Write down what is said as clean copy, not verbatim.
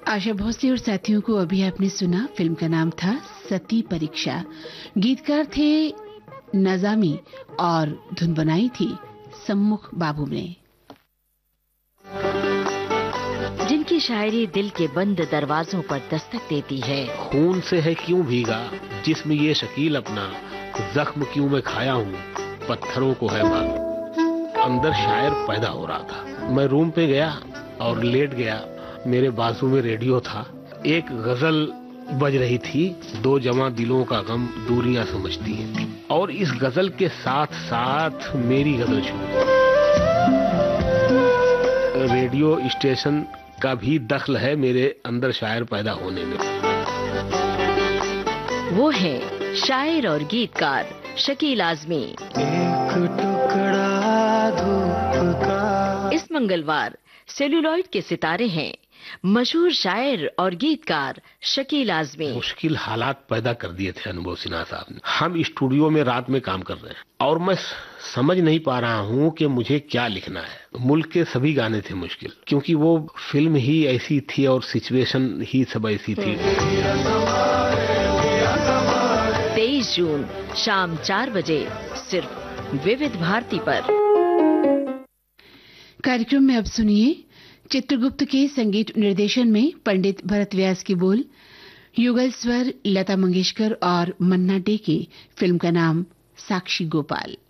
आशा भोसले और साथियों को अभी आपने सुना। फिल्म का नाम था सती परीक्षा। गीतकार थे नजामी और धुन बनाई थी सम्मुख बाबू ने। जिनकी शायरी दिल के बंद दरवाजों पर दस्तक देती है। खून से है क्यों भीगा जिस्म ये शकील अपना, जख्म क्यों मैं खाया हूँ पत्थरों को है मालूम। अंदर शायर पैदा हो रहा था। मैं रूम पे गया और लेट गया। मेरे बाजू में रेडियो था। एक गजल बज रही थी, दो जवां दिलों का गम दूरियां समझती हैं। और इस गजल के साथ साथ मेरी गजल शुरू। रेडियो स्टेशन का भी दखल है मेरे अंदर शायर पैदा होने में। वो है शायर और गीतकार शकील आजमी। एक टुकड़ा धूप का। इस मंगलवार सेल्यूलॉइड के सितारे हैं मशहूर शायर और गीतकार शकील आजमी। मुश्किल हालात पैदा कर दिए थे अनुभव सिन्हा साहब ने। हम स्टूडियो में रात में काम कर रहे हैं और मैं समझ नहीं पा रहा हूँ कि मुझे क्या लिखना है। मुल्क के सभी गाने थे मुश्किल, क्योंकि वो फिल्म ही ऐसी थी और सिचुएशन ही सब ऐसी थी। 23 जून शाम 4 बजे सिर्फ विविध भारती पर। कार्यक्रम में अब सुनिए चित्रगुप्त के संगीत निर्देशन में पंडित भरत व्यास की बोल, युगल स्वर लता मंगेशकर और मन्ना डे की। फिल्म का नाम साक्षी गोपाल।